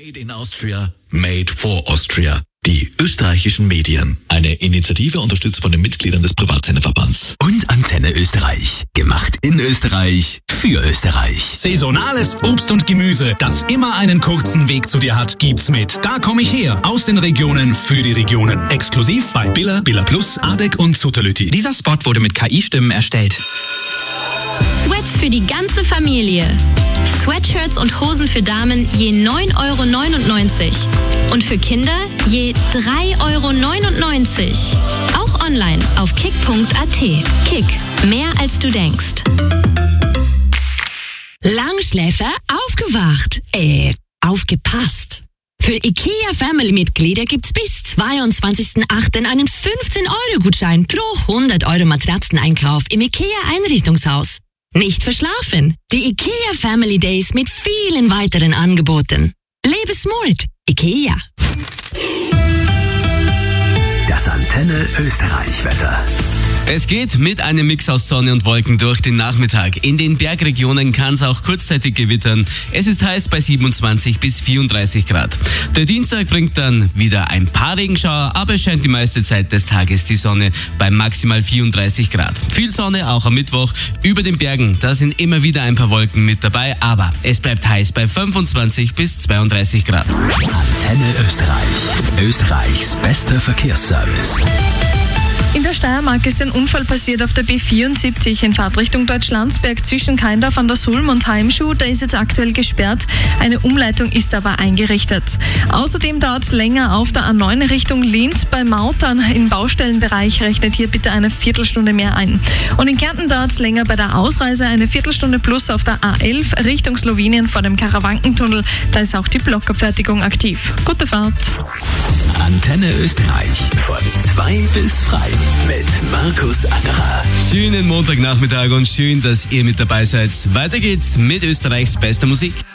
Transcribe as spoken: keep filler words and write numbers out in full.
Made in Austria, made for Austria. Die österreichischen Medien. Eine Initiative unterstützt von den Mitgliedern des Privatsenderverbands. Und Antenne Österreich. Gemacht in Österreich, für Österreich. Saisonales Obst und Gemüse, das immer einen kurzen Weg zu dir hat, gibt's mit Da komm ich her. Aus den Regionen, für die Regionen. Exklusiv bei Billa, Billa Plus, Adek und Sutterlüti. Dieser Spot wurde mit K I-Stimmen erstellt. Sweats für die ganze Familie. Sweatshirts und Hosen für Damen je neun Euro neunundneunzig. Und für Kinder je drei Euro neunundneunzig. Auch online auf kick punkt a t. Kick, mehr als du denkst. Langschläfer aufgewacht. Äh, aufgepasst. Für IKEA Family-Mitglieder gibt's bis zweiundzwanzigsten achten einen fünfzehn Euro Gutschein pro hundert Euro Matratzeneinkauf im IKEA Einrichtungshaus. Nicht verschlafen. Die IKEA Family Days mit vielen weiteren Angeboten. Lebe smart. IKEA. Das Antenne Österreich Wetter. Es geht mit einem Mix aus Sonne und Wolken durch den Nachmittag. In den Bergregionen kann es auch kurzzeitig gewittern. Es ist heiß bei siebenundzwanzig bis vierunddreißig Grad. Der Dienstag bringt dann wieder ein paar Regenschauer, aber es scheint die meiste Zeit des Tages die Sonne bei maximal vierunddreißig Grad. Viel Sonne auch am Mittwoch. Über den Bergen, da sind immer wieder ein paar Wolken mit dabei, aber es bleibt heiß bei fünfundzwanzig bis zweiunddreißig Grad. Antenne Österreich. Österreichs bester Verkehrsservice. In der Steiermark ist ein Unfall passiert auf der B vierundsiebzig in Fahrtrichtung Deutschlandsberg zwischen Kaindorf an der Sulm und Heimschuh. Da ist jetzt aktuell gesperrt. Eine Umleitung ist aber eingerichtet. Außerdem dauert es länger auf der A neun Richtung Linz bei Mautern im Baustellenbereich. Rechnet hier bitte eine Viertelstunde mehr ein. Und in Kärnten dauert es länger bei der Ausreise, eine Viertelstunde plus auf der A elf Richtung Slowenien vor dem Karawankentunnel. Da ist auch die Blockabfertigung aktiv. Gute Fahrt. Antenne Österreich von zwei bis frei mit Markus Angerer. Schönen Montagnachmittag und schön, dass ihr mit dabei seid. Weiter geht's mit Österreichs bester Musik.